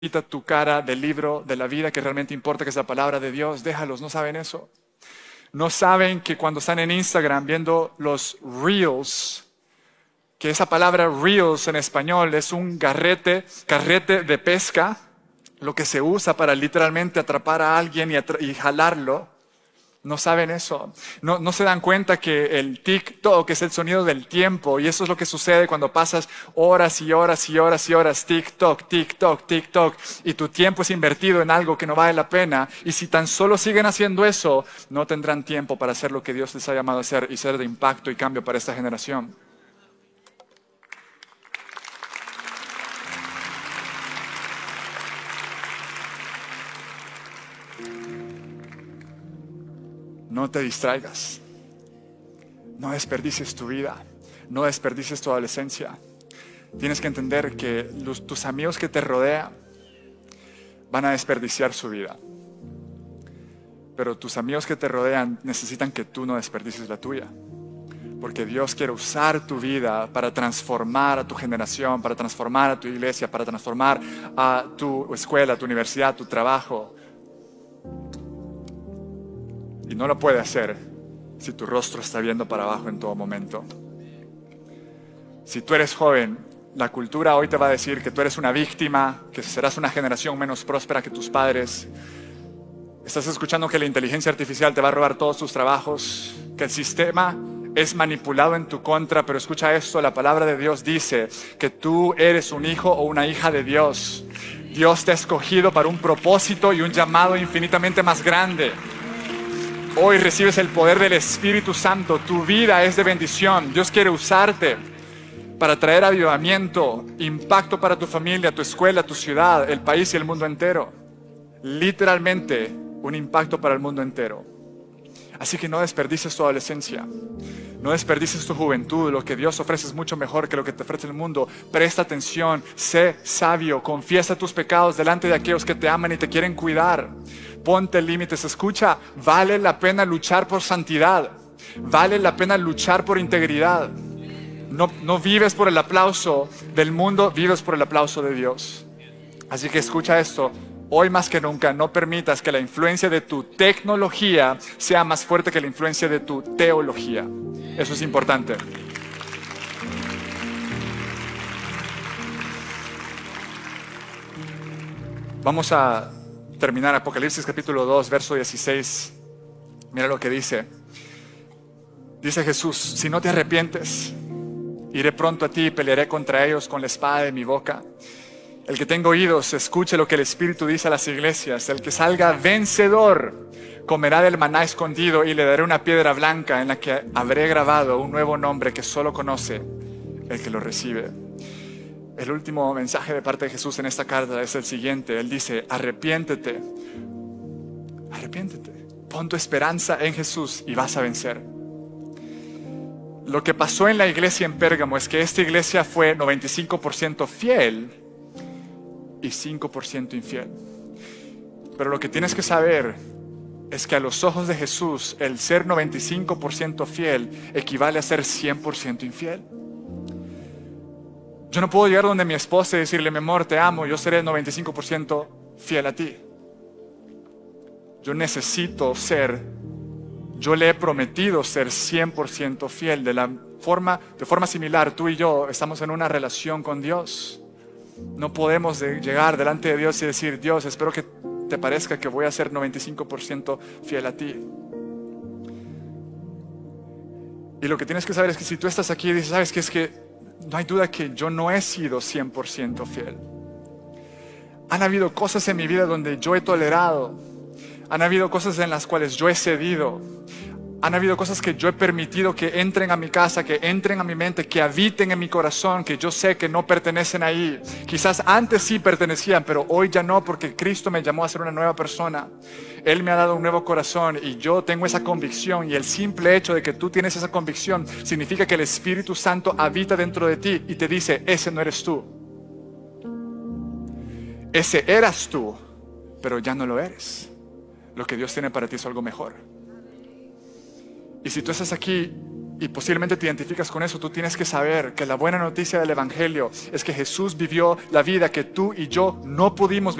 quita tu cara del libro de la vida que realmente importa, que es la palabra de Dios. Déjalos, no saben eso. No saben que cuando están en Instagram viendo los reels, que esa palabra reels en español es un carrete de pesca, lo que se usa para literalmente atrapar a alguien y jalarlo. No saben eso. No se dan cuenta que el TikTok es el sonido del tiempo, y eso es lo que sucede cuando pasas horas y horas y horas y horas TikTok, TikTok, TikTok, y tu tiempo es invertido en algo que no vale la pena. Y si tan solo siguen haciendo eso, no tendrán tiempo para hacer lo que Dios les ha llamado a hacer y ser de impacto y cambio para esta generación. No te distraigas. No desperdicies tu vida. No desperdicies tu adolescencia. Tienes que entender que tus amigos que te rodean van a desperdiciar su vida. Pero tus amigos que te rodean necesitan que tú no desperdicies la tuya. Porque Dios quiere usar tu vida para transformar a tu generación, para transformar a tu iglesia, para transformar a tu escuela, a tu universidad, a tu trabajo. Y no lo puede hacer si tu rostro está viendo para abajo en todo momento. Si tú eres joven, la cultura hoy te va a decir que tú eres una víctima, que serás una generación menos próspera que tus padres. Estás escuchando que la inteligencia artificial te va a robar todos tus trabajos, que el sistema es manipulado en tu contra, pero escucha esto, la palabra de Dios dice que tú eres un hijo o una hija de Dios. Dios te ha escogido para un propósito y un llamado infinitamente más grande. Hoy recibes el poder del Espíritu Santo. Tu vida es de bendición. Dios quiere usarte para traer avivamiento, impacto para tu familia, tu escuela, tu ciudad, el país y el mundo entero. Literalmente un impacto para el mundo entero. Así que no desperdices tu adolescencia. No desperdices tu juventud. Lo que Dios ofrece es mucho mejor que lo que te ofrece el mundo. Presta atención, sé sabio, confiesa tus pecados delante de aquellos que te aman y te quieren cuidar. Ponte límites. Escucha, vale la pena luchar por santidad. Vale la pena luchar por integridad. No vives por el aplauso del mundo, vives por el aplauso de Dios. Así que escucha esto. Hoy más que nunca, no permitas que la influencia de tu tecnología sea más fuerte que la influencia de tu teología. Eso es importante. Vamos a terminar Apocalipsis capítulo 2, verso 16. Mira lo que dice. Dice Jesús, si no te arrepientes, iré pronto a ti y pelearé contra ellos con la espada de mi boca. El que tenga oídos, escuche lo que el Espíritu dice a las iglesias. El que salga vencedor comerá del maná escondido y le daré una piedra blanca en la que habré grabado un nuevo nombre que solo conoce el que lo recibe. El último mensaje de parte de Jesús en esta carta es el siguiente. Él dice, arrepiéntete. Arrepiéntete. Pon tu esperanza en Jesús y vas a vencer. Lo que pasó en la iglesia en Pérgamo es que esta iglesia fue 95% fiel y 5% infiel. Pero lo que tienes que saber es que a los ojos de Jesús el ser 95% fiel equivale a ser 100% infiel. Yo no puedo llegar donde mi esposa y decirle, mi amor, te amo, yo seré 95% fiel a ti. Yo le he prometido ser 100% fiel. De forma similar, tú y yo estamos en una relación con Dios. No podemos llegar delante de Dios y decir, Dios, espero que te parezca que voy a ser 95% fiel a ti. Y lo que tienes que saber es que si tú estás aquí y dices, ¿sabes qué? Es que no hay duda que yo no he sido 100% fiel. Han habido cosas en mi vida donde yo he tolerado. Han habido cosas en las cuales yo he cedido. Han habido cosas que yo he permitido que entren a mi casa, que entren a mi mente, que habiten en mi corazón, que yo sé que no pertenecen ahí. Quizás antes sí pertenecían, pero hoy ya no, porque Cristo me llamó a ser una nueva persona. Él me ha dado un nuevo corazón y yo tengo esa convicción. Y el simple hecho de que tú tienes esa convicción significa que el Espíritu Santo habita dentro de ti y te dice, ese no eres tú. Ese eras tú, pero ya no lo eres. Lo que Dios tiene para ti es algo mejor. Y si tú estás aquí y posiblemente te identificas con eso, tú tienes que saber que la buena noticia del Evangelio es que Jesús vivió la vida que tú y yo no pudimos